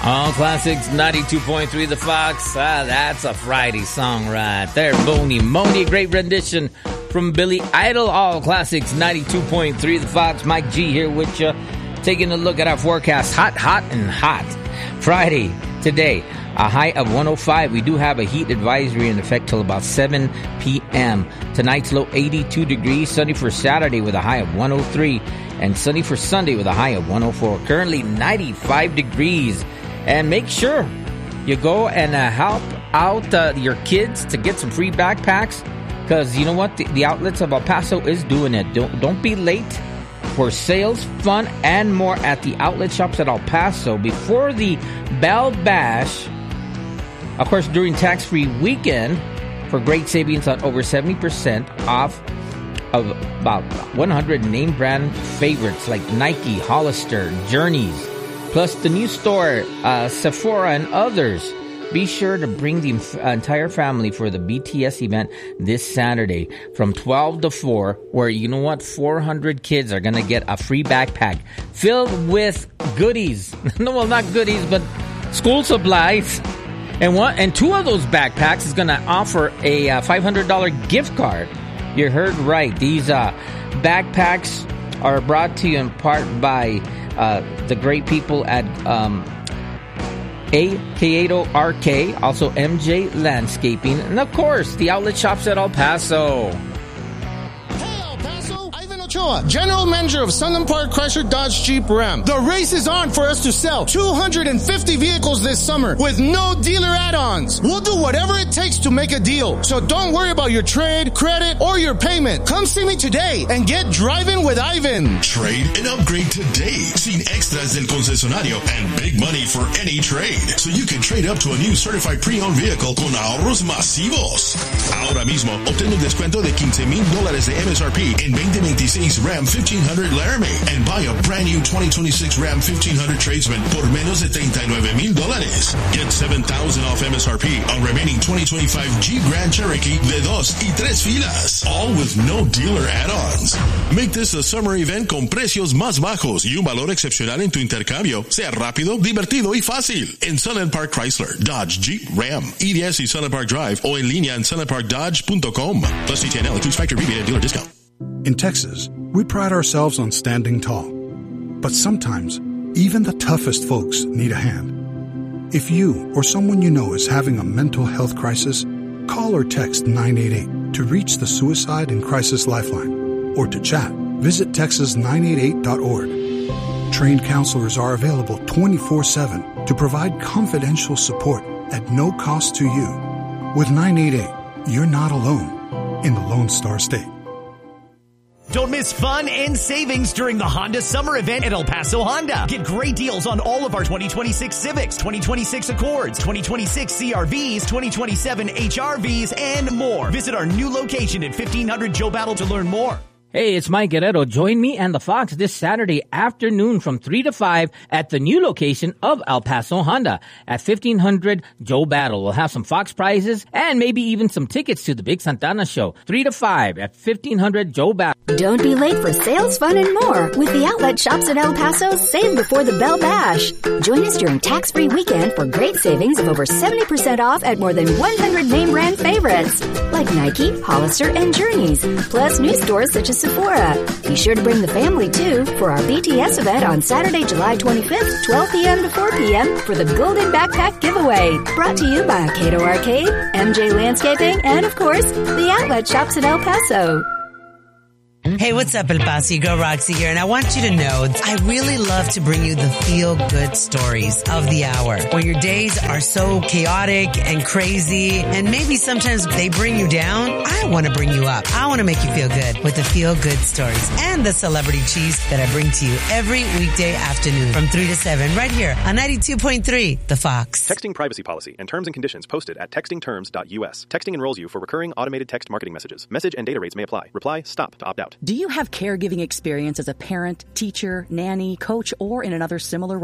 All Classics 92.3 The Fox. That's a Friday song right there. Boney Moni, a great rendition from Billy Idol. All Classics 92.3 The Fox. Mike G here with you. Taking a look at our forecast. Hot, hot, and hot. Friday, today, a high of 105. We do have a heat advisory in effect till about 7 p.m. Tonight's low 82 degrees. Sunny for Saturday with a high of 103. And sunny for Sunday with a high of 104. Currently 95 degrees. And make sure you go and help out your kids to get some free backpacks. Because you know what? The outlets of El Paso is doing it. Don't be late for sales, fun, and more at the outlet shops at El Paso before the Bell Bash. Of course, during tax-free weekend for great savings on over 70% off of about 100 name brand favorites like Nike, Hollister, Journeys. Plus the new store, Sephora, and others. Be sure to bring the entire family for the BTS event this Saturday from 12 to 4, where, you know what, 400 kids are going to get a free backpack filled with goodies. No, well, not goodies, but school supplies. And two of those backpacks is going to offer a $500 gift card. You heard right. These backpacks are brought to you in part by the great people at Caedo RK, also MJ Landscaping, and of course, the outlet shops at El Paso. Hey, El Paso! Ivan Ochoa, General Manager of Sunland Park Chrysler Dodge Jeep Ram. The race is on for us to sell 250 vehicles this summer with no dealer add-ons. We'll do whatever it takes to make a deal. So don't worry about your trade, credit, or your payment. Come see me today and get driving with Ivan. Trade and upgrade today. Sin extras del concesionario and big money for any trade. So you can trade up to a new certified pre-owned vehicle con ahorros masivos. Ahora mismo, obtén un descuento de $15,000 de MSRP en 2026 Ram 1500 Laramie and buy a brand new 2026 Ram 1500 Tradesman por menos de $39,000. Get $7,000 off MSRP on remaining 2025 Jeep Grand Cherokee de 2 y 3 filas. All with no dealer add-ons. Make this a summer event con precios más bajos y un valor excepcional en tu intercambio. Sea rápido, divertido y fácil. En Sunland Park Chrysler, Dodge, Jeep, Ram, EDS y Sunland Park Drive o en línea en sunlandparkdodge.com. Plus CTNL includes factory rebate and dealer discount. In Texas, we pride ourselves on standing tall. But sometimes, even the toughest folks need a hand. If you or someone you know is having a mental health crisis, call or text 988 to reach the Suicide and Crisis Lifeline. Or to chat, visit texas988.org. Trained counselors are available 24/7 to provide confidential support at no cost to you. With 988, you're not alone in the Lone Star State. Don't miss fun and savings during the Honda Summer Event at El Paso Honda. Get great deals on all of our 2026 Civics, 2026 Accords, 2026 CRVs, 2027 HRVs, and more. Visit our new location at 1500 Joe Battle to learn more. Hey, it's Mike Guerrero. Join me and the Fox this Saturday afternoon from 3 to 5 at the new location of El Paso Honda at 1500 Joe Battle. We'll have some Fox prizes and maybe even some tickets to the Big Santana Show. 3 to 5 at 1500 Joe Battle. Don't be late for sales, fun, and more with the outlet shops at El Paso. Save before the Bell Bash. Join us during tax-free weekend for great savings of over 70% off at more than 100 name brand favorites like Nike, Hollister, and Journeys, plus new stores such as Sephora. Be sure to bring the family, too, for our BTS event on Saturday, July 25th, 12 p.m. to 4 p.m. for the Golden Backpack Giveaway. Brought to you by Caedo Arcade, MJ Landscaping, and, of course, the outlet shops at El Paso. Hey, what's up, El Paso? Girl Roxy here, and I want you to know I really love to bring you the feel-good stories of the hour. When your days are so chaotic and crazy, and maybe sometimes they bring you down, I want to bring you up. I want to make you feel good with the feel-good stories and the celebrity cheese that I bring to you every weekday afternoon from 3 to 7 right here on 92.3 The Fox. Texting privacy policy and terms and conditions posted at textingterms.us. Texting enrolls you for recurring automated text marketing messages. Message and data rates may apply. Reply STOP to opt out. Do you have caregiving experience as a parent, teacher, nanny, coach, or in another similar role?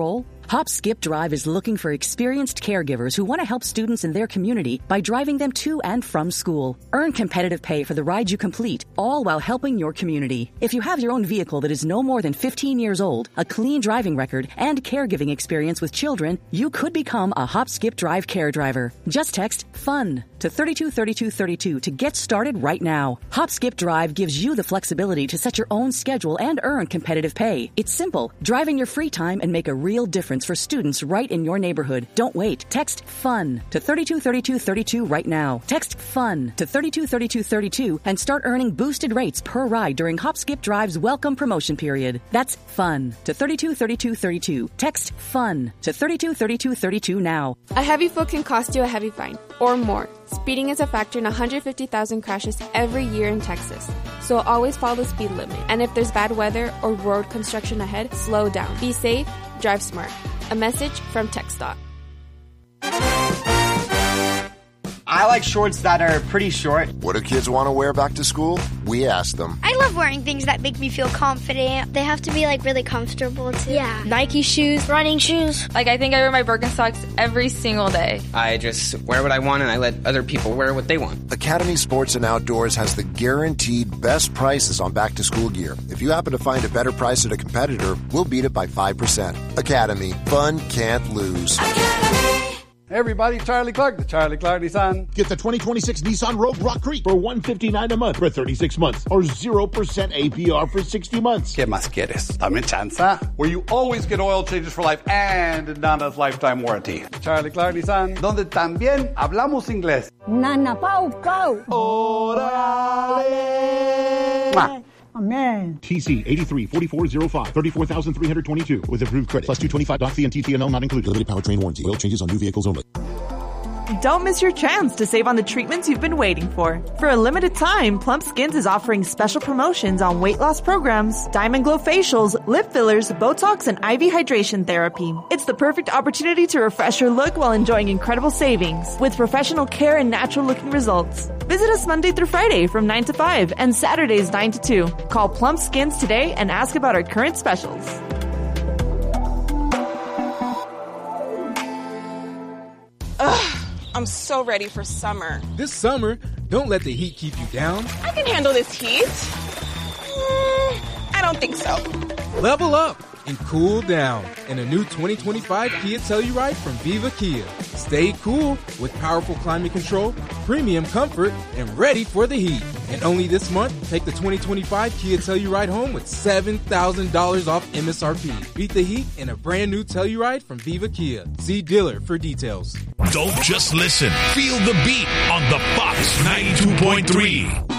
Hop Skip Drive is looking for experienced caregivers who want to help students in their community by driving them to and from school. Earn competitive pay for the ride you complete, all while helping your community. If you have your own vehicle that is no more than 15 years old, a clean driving record, and caregiving experience with children, you could become a Hop Skip Drive care driver. Just text FUN to 323232 to get started right now. Hop Skip Drive gives you the flexibility to set your own schedule and earn competitive pay. It's simple. Drive in your free time and make a real difference for students right in your neighborhood. Don't wait. Text FUN to 323232 right now. Text FUN to 323232 and start earning boosted rates per ride during Hop Skip Drive's welcome promotion period. That's FUN to 323232. Text FUN to 323232 now. A heavy foot can cost you a heavy fine or more. Speeding is a factor in 150,000 crashes every year in Texas. So always follow the speed limit. And if there's bad weather or road construction ahead, slow down. Be safe, drive smart. A message from TxDOT. I like shorts that are pretty short. What do kids want to wear back to school? We ask them. I love wearing things that make me feel confident. They have to be really comfortable too. Yeah. Nike shoes, running shoes. I think I wear my Birkenstocks every single day. I just wear what I want and I let other people wear what they want. Academy Sports and Outdoors has the guaranteed best prices on back to school gear. If you happen to find a better price at a competitor, we'll beat it by 5%. Academy. Fun can't lose. Academy. Hey everybody, Charlie Clark, the Charlie Clark Nissan. Get the 2026 Nissan Rogue Rock Creek for $159 a month for 36 months or 0% APR for 60 months. ¿Qué más quieres? Dame chanza. Where you always get oil changes for life and Nana's lifetime warranty. Charlie Clark Nissan, donde también hablamos inglés. Nana Pau Pau. Órale. Amen. TC 834405, 34,322 with approved credit. Plus 225 doc fee and TTNL not included. Limited powertrain warranty. Oil changes on new vehicles only. Don't miss your chance to save on the treatments you've been waiting for. For a limited time, Plump Skins is offering special promotions on weight loss programs, Diamond Glow facials, lip fillers, Botox, and IV hydration therapy. It's the perfect opportunity to refresh your look while enjoying incredible savings with professional care and natural-looking results. Visit us Monday through Friday from 9 to 5 and Saturdays 9 to 2. Call Plump Skins today and ask about our current specials. Ugh. I'm so ready for summer. This summer, don't let the heat keep you down. I can handle this heat. I don't think so. Level up and cool down in a new 2025 Kia Telluride from Viva Kia. Stay cool with powerful climate control, premium comfort, and ready for the heat. And only this month, take the 2025 Kia Telluride home with $7,000 off MSRP. Beat the heat in a brand new Telluride from Viva Kia. See dealer for details. Don't just listen. Feel the beat on the Fox 92.3.